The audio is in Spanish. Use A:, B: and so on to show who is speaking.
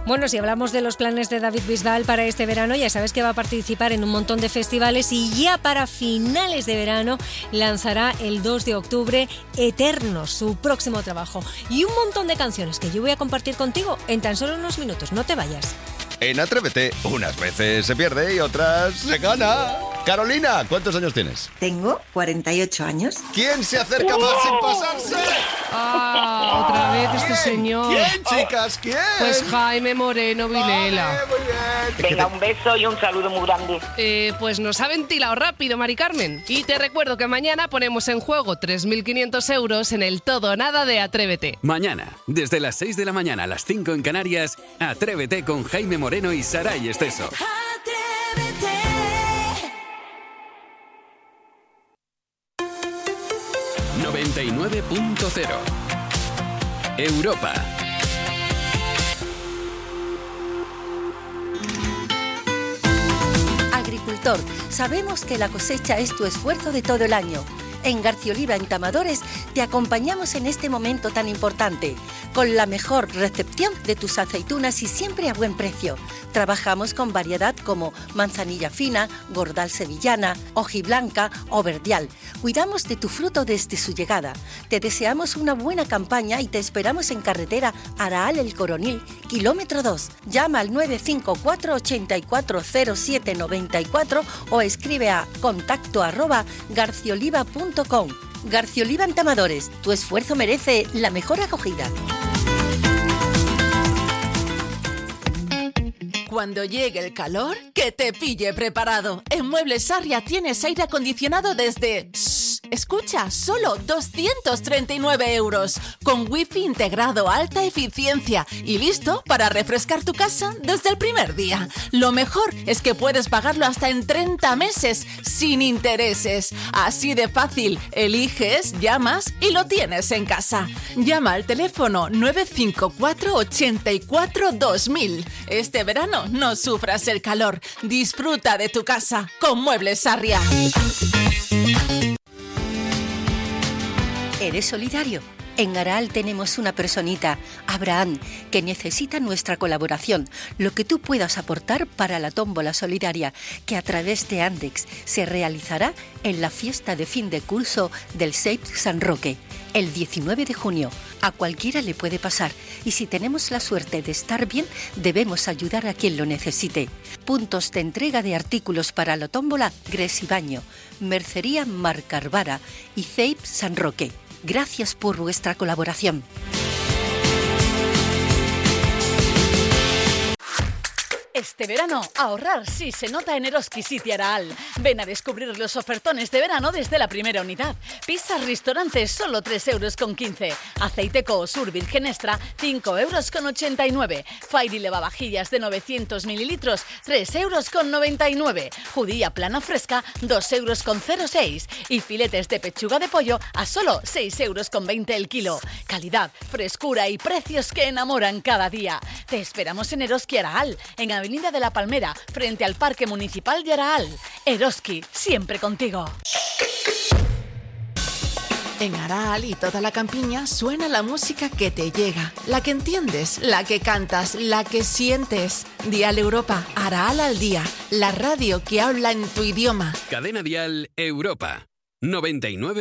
A: Bueno, si hablamos de los planes de David Bisbal para este verano, ya sabes que va a participar en un montón de festivales y ya para finales de verano lanzará el 2 de octubre Eternos, su próximo trabajo. Y un montón de canciones que yo voy a compartir contigo en tan solo unos minutos. No te vayas.
B: En Atrévete, unas veces se pierde y otras se gana. Carolina, ¿cuántos años tienes?
C: Tengo 48 años.
B: ¿Quién se acerca más sin pasarse?
D: Otra vez este señor.
B: ¿Quién, chicas? ¿Quién?
D: Pues Jaime Moreno Vilela.
B: Vale, muy bien.
E: Venga, un beso y un saludo muy grande.
D: Pues nos ha ventilado rápido, Mari Carmen. Y te recuerdo que mañana ponemos en juego 3.500 euros en el todo o nada de Atrévete.
F: Mañana, desde las 6 de la mañana a las 5 en Canarias, Atrévete con Jaime Moreno y Saray Esteso.
G: Atrévete.
F: 99.0 Europa.
H: Agricultor, sabemos que la cosecha es tu esfuerzo de todo el año. En Garcioliva Entamadores te acompañamos en este momento tan importante, con la mejor recepción de tus aceitunas y siempre a buen precio. Trabajamos con variedad como manzanilla fina, gordal sevillana, hojiblanca o verdial. Cuidamos de tu fruto desde su llegada. Te deseamos una buena campaña y te esperamos en carretera Araal El Coronil, kilómetro 2. Llama al 954 840794 o escribe a contacto@garcioliva.com. Garcioliva Entamadores, tu esfuerzo merece la mejor acogida.
I: Cuando llegue el calor, que te pille preparado. En Muebles Sarria tienes aire acondicionado desde... Escucha, solo 239 euros, con wifi integrado, alta eficiencia y listo para refrescar tu casa desde el primer día. Lo mejor es que puedes pagarlo hasta en 30 meses, sin intereses. Así de fácil, eliges, llamas y lo tienes en casa. Llama al teléfono 954 84 2000. Este verano no sufras el calor. Disfruta de tu casa con Muebles Sarria.
H: ¿Eres solidario? En Araal tenemos una personita, Abraham, que necesita nuestra colaboración, lo que tú puedas aportar para la tómbola solidaria, que a través de Andex se realizará en la fiesta de fin de curso del SEIP San Roque, el 19 de junio. A cualquiera le puede pasar, y si tenemos la suerte de estar bien, debemos ayudar a quien lo necesite. Puntos de entrega de artículos para la tómbola Gres y Baño, Mercería Mar Carvara y CEIP San Roque. Gracias por vuestra colaboración.
J: Este verano, ahorrar sí se nota en Eroski City Araal. Ven a descubrir los ofertones de verano desde la primera unidad. Pizzas restaurantes, solo 3,15 €. Aceite Coosur Virgen Extra, 5,89 €. Fairy lavavajillas de 900 mililitros, 3,99 €. Judía plana fresca, 2,06 €. Y filetes de pechuga de pollo a solo 6,20 € el kilo. Calidad, frescura y precios que enamoran cada día. Te esperamos en Eroski Araal, en Avenida de la Palmera, frente al Parque Municipal de Araal. Eroski, siempre contigo.
I: En Araal y toda la campiña suena la música que te llega, la que entiendes, la que cantas, la que sientes. Dial Europa, Araal al día, la radio que habla en tu idioma.
F: Cadena Dial Europa 99.